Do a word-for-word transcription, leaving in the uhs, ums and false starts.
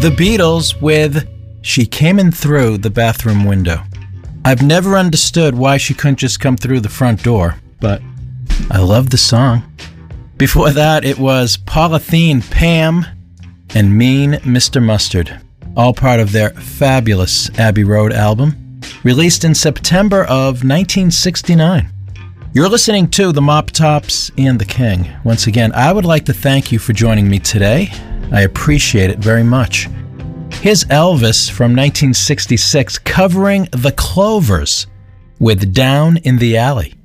The Beatles with She Came In Through the Bathroom Window. I've never understood why she couldn't just come through the front door, but I love the song. Before that, it was Polythene Pam and Mean Mister Mustard, all part of their fabulous Abbey Road album, released in September of nineteen sixty-nine. You're listening to The Mop Tops and The King. Once again, I would like to thank you for joining me today. I appreciate it very much. Here's Elvis from nineteen sixty-six covering The Clovers with Down in the Alley.